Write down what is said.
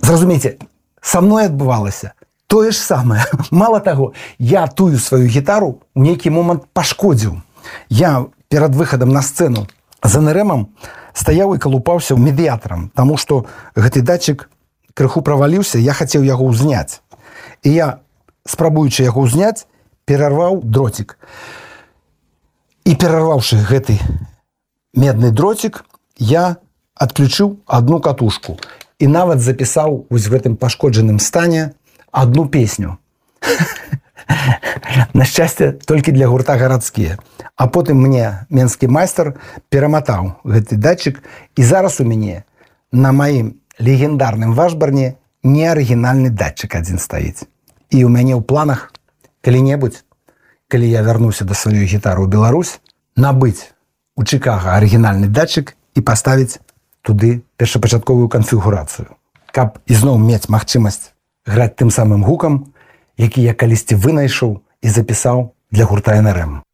Зразумейце, са мной адбывалася тое ж самае. Мала таго, я тую сваю гітару у нейкі момант пашкодзіў. Я перад выхадам на сцэну з НРМам стаяў і калупаўся медыятарам, таму што гэты датчык крыху праваліўся, я хацеў яго ўзняць. І я, спрабуючы яго ўзняць, перарваў дроцік. І перарваўшы гэты медны дроцік, я адключыў одну катушку і нават запісаў вось в гэтым пашкоджаным стане одну песню. На шчасце, толькі для гурта «Гарадскія». А потым мне менскі майстар пераматаў гэты датчык, і зараз у мяне на маім легендарным вашбарне неарыгінальны датчык адзін стаіць. І ў мяне ў планах калі-небудзь, калі я вярнуся да сваёй гітары ў Беларусь, набыць у Чикаго арыгінальны датчык і паставіць туды першапачатковую канфігурацыю, каб ізноў мець магчымасць граць тым самым гукам, які я калісьці вынайшаў і запісаў для гурта НРМ.